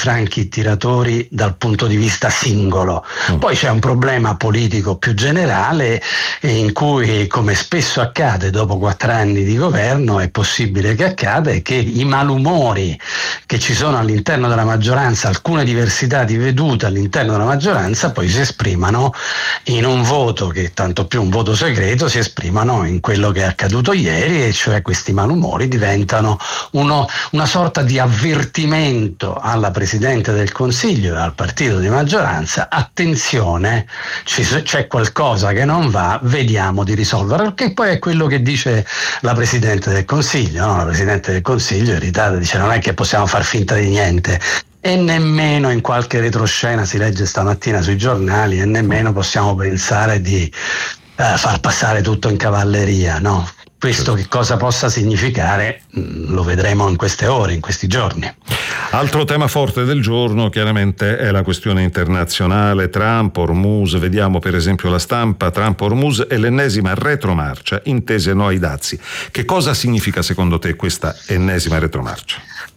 franchi tiratori dal punto di vista singolo. Poi c'è un problema politico più generale in cui, come spesso accade dopo 4 anni di governo, è possibile che accada, e che i malumori che ci sono all'interno della maggioranza, alcune diversità di vedute all'interno della maggioranza, poi si esprimano in un voto che, tanto più un voto segreto, si esprimano in quello che è accaduto ieri, e cioè questi malumori diventano una sorta di avvertimento alla Presidente del Consiglio e al partito di maggioranza: attenzione, c'è qualcosa che non va, vediamo di risolverlo, che poi è quello che dice la Presidente del Consiglio, no? La Presidente del Consiglio irritata dice: non è che possiamo far finta di niente, e nemmeno, in qualche retroscena si legge stamattina sui giornali, e nemmeno possiamo pensare di far passare tutto in cavalleria, no? Questo che cosa possa significare lo vedremo in queste ore, in questi giorni. Altro tema forte del giorno chiaramente è la questione internazionale, Trump, Hormuz. Vediamo per esempio La Stampa: Trump, Hormuz è l'ennesima retromarcia, intese no ai dazi. Che cosa significa secondo te questa ennesima retromarcia?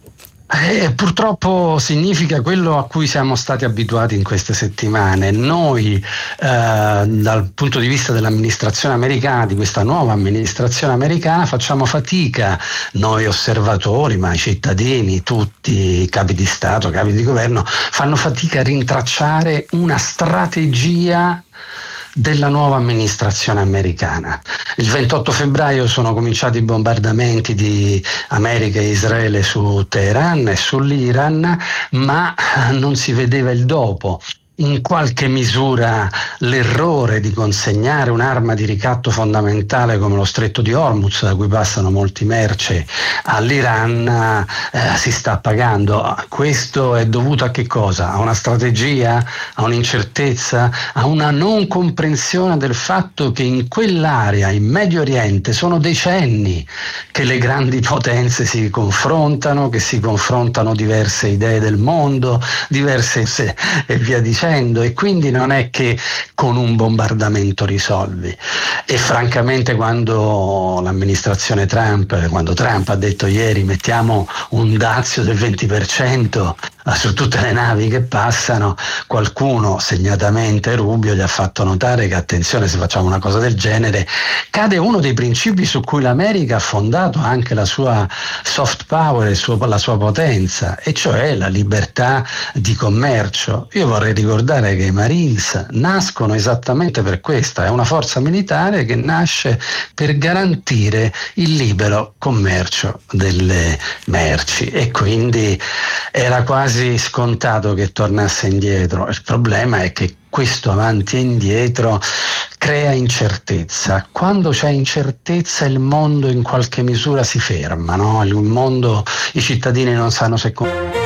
Purtroppo significa quello a cui siamo stati abituati in queste settimane. Noi dal punto di vista dell'amministrazione americana, di questa nuova amministrazione americana, facciamo fatica, noi osservatori, ma i cittadini, tutti i capi di Stato, capi di governo, fanno fatica a rintracciare una strategia della nuova amministrazione americana. Il 28 febbraio sono cominciati i bombardamenti di America e Israele su Teheran e sull'Iran, ma non si vedeva il dopo. In qualche misura l'errore di consegnare un'arma di ricatto fondamentale come lo stretto di Hormuz, da cui passano molti merci, all'Iran si sta pagando. Questo è dovuto a che cosa? A una strategia? A un'incertezza? A una non comprensione del fatto che in quell'area, in Medio Oriente, sono decenni che le grandi potenze si confrontano, che si confrontano diverse idee del mondo, diverse e via dicendo. E quindi non è che con un bombardamento risolvi. E francamente quando Trump ha detto ieri mettiamo un dazio del 20% su tutte le navi che passano, qualcuno, segnatamente Rubio, gli ha fatto notare che attenzione, se facciamo una cosa del genere cade uno dei principi su cui l'America ha fondato anche la sua soft power, la sua potenza, e cioè la libertà di commercio. Io vorrei ricordare che i Marines nascono esattamente per questo, è una forza militare che nasce per garantire il libero commercio delle merci, e quindi era quasi scontato che tornasse indietro. Il problema è che questo avanti e indietro crea incertezza. Quando c'è incertezza il mondo in qualche misura si ferma, no? Il mondo, i cittadini non sanno se